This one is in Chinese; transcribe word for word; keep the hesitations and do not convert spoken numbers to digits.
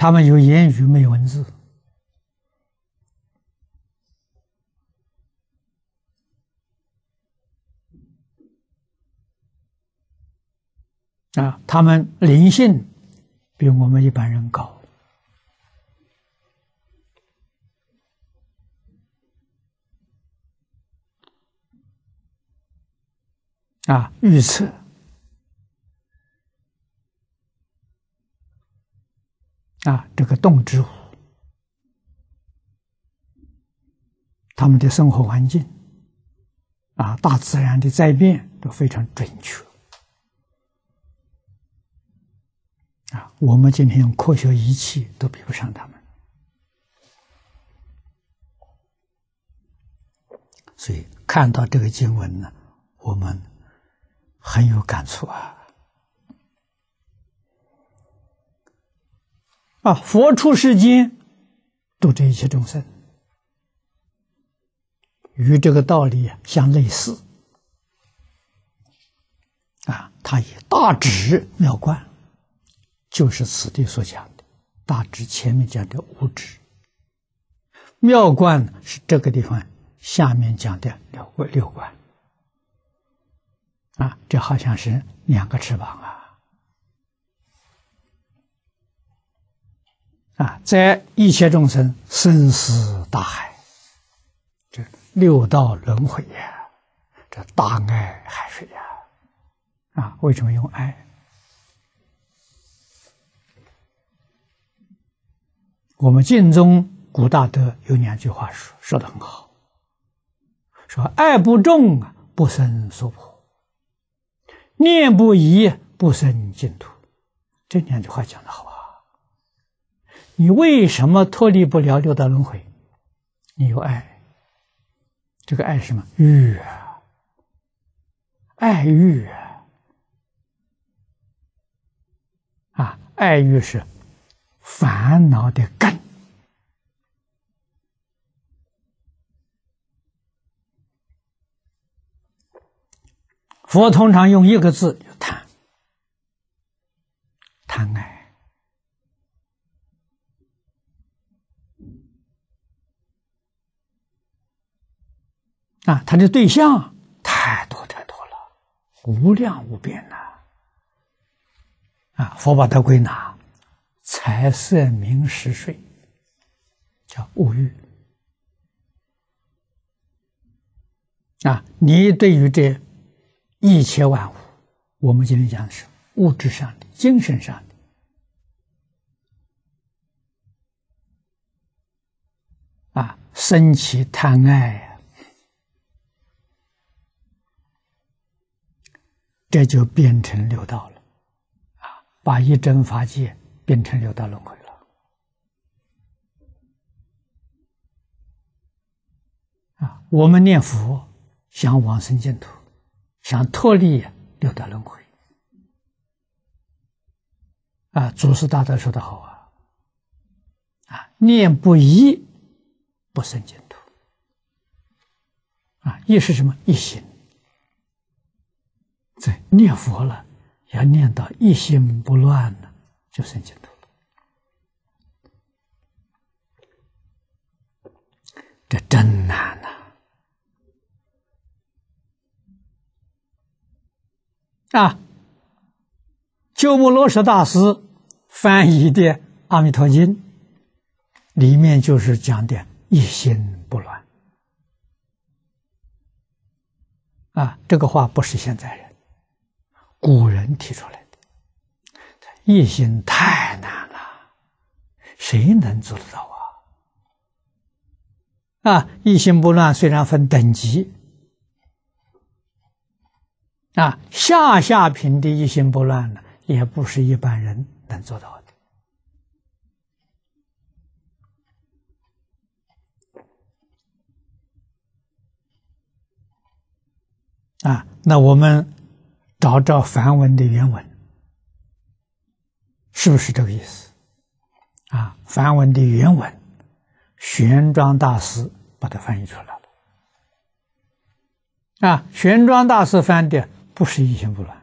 他们有言语没有文字。啊，他们灵性比我们一般人高。啊，预测啊，这个动植物，他们的生活环境，啊，大自然的灾变都非常准确。啊，我们今天用科学仪器都比不上他们，所以看到这个经文呢，我们很有感触啊！啊，佛出世间度这一切众生，与这个道理相类似。啊，他以大智妙观，就是此地所讲的大智，前面讲的无智，妙观是这个地方下面讲的六六观。啊，这好像是两个翅膀啊！啊，在一切众生生死大海，这六道轮回呀，这大爱海水呀！啊，为什么用爱？我们净宗古大德有两句话说说得很好，说爱不重啊，不生娑婆。念不移，不生净土。这两句话讲得好啊！你为什么脱离不了六道轮回？你有爱，这个爱是什么？欲啊，爱欲啊，啊，爱欲是烦恼的根。佛通常用一个字，贪，贪爱。啊，他的对象太多太多了，无量无边呐！啊，佛把它归纳：财色名食睡，叫物欲。啊，你对于这一切万物，我们今天讲的是物质上的、精神上的，啊，生起贪爱呀、啊，这就变成六道了，啊，把一真法界变成六道轮回了，啊，我们念佛想往生净土。想脱离六道轮回，啊，祖师大德说得好啊，啊，念不移，不生净土，啊，一是什么？一心，这念佛了，要念到一心不乱呢，就生净土了，这真难呐！啊，鸠摩罗什大师翻译的《阿弥陀经》里面就是讲的一心不乱。啊，这个话不是现在人，古人提出来的。一心太难了，谁能做得到啊？啊，一心不乱虽然分等级。啊，下下品的一心不乱呢，也不是一般人能做到的。啊，那我们找找梵文的原文，是不是这个意思？啊，梵文的原文，玄奘大师把它翻译出来了。啊，玄奘大师翻的不是一心不乱，